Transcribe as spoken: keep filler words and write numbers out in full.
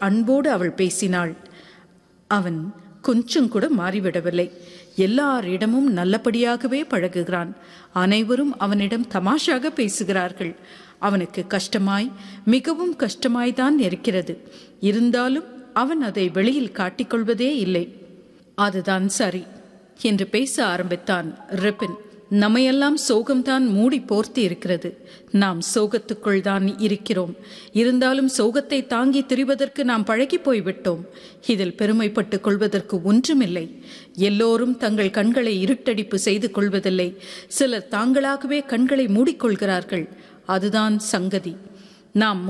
அன்போடு அவள் பேசினாள். அவன் கொஞ்சம் கூட மாறிவிடவில்லை. எல்லாரிடமும் நல்லபடியாகவே பழகுகிறான். அனைவரும் அவனிடம் தமாஷாக பேசுகிறார்கள். அவனுக்கு கஷ்டமாய், மிகவும் கஷ்டமாய்தான் இருக்கிறது. இருந்தாலும் அவன் அதை வெளியில் காட்டிக்கொள்வதே இல்லை. அதுதான் சரி என்று பேச ஆரம்பித்தான் ரிப்பின். நம்மையெல்லாம் சோகம்தான் மூடி போர்த்தி இருக்கிறது. நாம் சோகத்துக்குள் தான் இருக்கிறோம். இருந்தாலும் சோகத்தை தாங்கி திரிவதற்கு நாம் பழகி போய்விட்டோம். இதில் பெருமைப்பட்டுக் கொள்வதற்கு ஒன்றுமில்லை. எல்லோரும் தங்கள் கண்களை இருட்டடிப்பு செய்து கொள்வதில்லை. சிலர் தாங்களாகவே கண்களை மூடிக்கொள்கிறார்கள். அதுதான் சங்கதி. நாம்